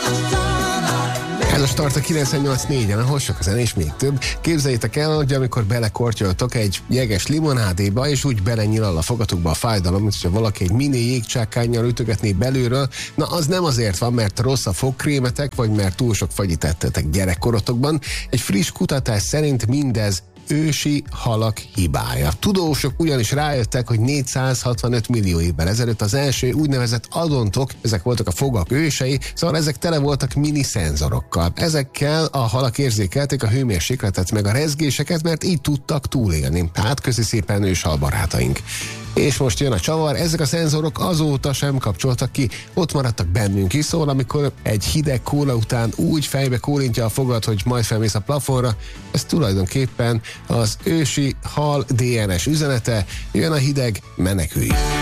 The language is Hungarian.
Ez a start a 98.4-en, ahol sok a zene és még több. Képzeljétek el, hogy amikor belekortyoltok egy jeges limonádéba, és úgy belenyilal a fogatokba a fájdalom, mint hogyha valaki egy mini jégcsákánnyal ütögetné belülről, na az nem azért van, mert rossz a fogkrémetek, vagy mert túl sok fagyit ettetek gyerekkorotokban. Egy friss kutatás szerint mindez ősi halak hibája. Tudósok ugyanis rájöttek, hogy 465 millió évvel ezelőtt az első úgynevezett adontok, ezek voltak a fogak ősei, szóval ezek tele voltak mini szenzorokkal. Ezekkel a halak érzékelték a hőmérsékletet meg a rezgéseket, mert így tudtak túlélni. Hát köszi szépen őshal barátaink. És most jön a csavar, ezek a szenzorok azóta sem kapcsoltak ki, ott maradtak bennünk is, szóval amikor egy hideg kóla után úgy fejbe kólintja a fogad, hogy majd felmész a plafonra, ez tulajdonképpen az ősi hal DNS üzenete, jön a hideg, menekülj!